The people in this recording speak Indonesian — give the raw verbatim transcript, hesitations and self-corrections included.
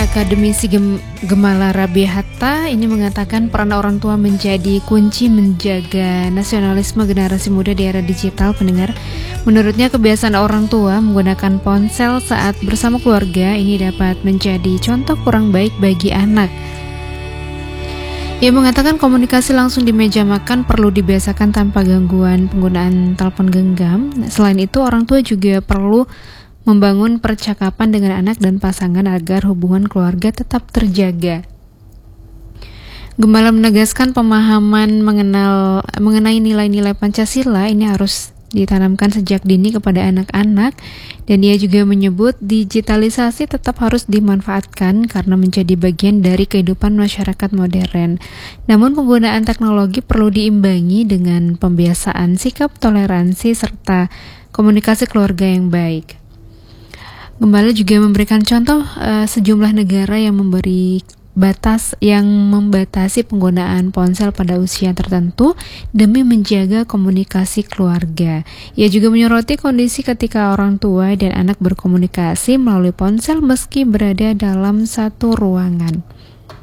Akademisi Gem- Gemala Rabi Hatta ini mengatakan peran orang tua menjadi kunci menjaga nasionalisme generasi muda di era digital. Pendengar, menurutnya kebiasaan orang tua menggunakan ponsel saat bersama keluarga ini dapat menjadi contoh kurang baik bagi anak. Ia mengatakan komunikasi langsung di meja makan perlu dibiasakan tanpa gangguan penggunaan telepon genggam. Selain itu, orang tua juga perlu membangun percakapan dengan anak dan pasangan agar hubungan keluarga tetap terjaga. Gembala menegaskan pemahaman mengenal mengenai nilai-nilai Pancasila ini harus ditanamkan sejak dini kepada anak-anak, dan dia juga menyebut digitalisasi tetap harus dimanfaatkan karena menjadi bagian dari kehidupan masyarakat modern. Namun penggunaan teknologi perlu diimbangi dengan pembiasaan sikap toleransi serta komunikasi keluarga yang baik. Gembala juga memberikan contoh uh, sejumlah negara yang memberi batas yang membatasi penggunaan ponsel pada usia tertentu demi menjaga komunikasi keluarga. Ia juga menyoroti kondisi ketika orang tua dan anak berkomunikasi melalui ponsel meski berada dalam satu ruangan.